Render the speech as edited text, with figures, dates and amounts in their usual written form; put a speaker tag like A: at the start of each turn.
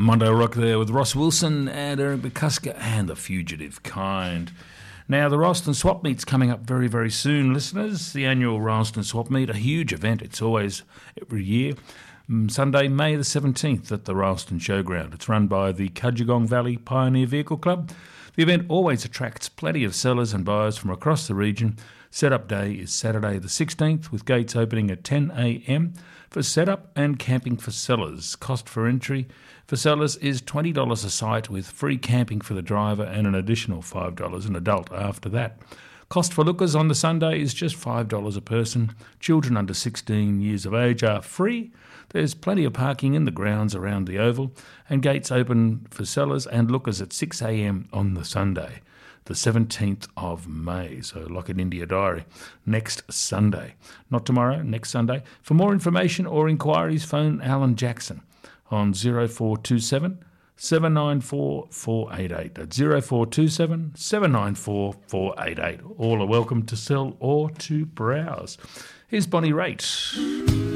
A: Mondo Rock there with Ross Wilson and Eric McCusker and The Fugitive Kind. Now, the Ralston Swap Meet's coming up very, very soon, listeners. The annual Ralston Swap Meet, a huge event. It's always every year. Sunday, May the 17th at the Ralston Showground. It's run by the Cudgegong Valley Pioneer Vehicle Club. The event always attracts plenty of sellers and buyers from across the region. Setup day is Saturday the 16th, with gates opening at 10 a.m. for setup and camping for sellers. Cost for entry for sellers is $20 a site, with free camping for the driver and an additional $5 an adult after that. Cost for lookers on the Sunday is just $5 a person. Children under 16 years of age are free. There's plenty of parking in the grounds around the oval, and gates open for sellers and lookers at 6 a.m. on the Sunday, the 17th of May. So lock it into your diary. Next Sunday. Not tomorrow, next Sunday. For more information or inquiries, phone Alan Jackson on 0427 794 488. That's 0427 794 488. All are welcome to sell or to browse. Here's Bonnie Raitt.